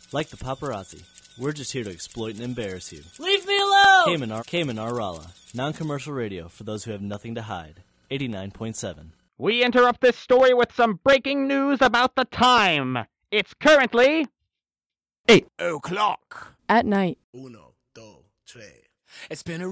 Like the paparazzi, we're just here to exploit and embarrass you. Leave me alone! Kamenar Rala, non-commercial radio for those who have nothing to hide. 89.7. We interrupt this story with some breaking news about the time. It's currently 8 o'clock at night. Uno, dos, tres. It's been a